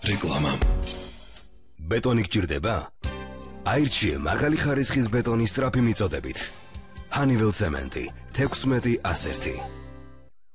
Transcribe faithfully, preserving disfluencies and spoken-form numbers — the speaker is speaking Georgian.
რეკლამა. ბეტონი გჭირდება? აირჩიე მაღალი ხარისხის ბეტონის სწრაფი მიწოდებით. Honeywell ცემენტი, თექვსმეტი ასერთი.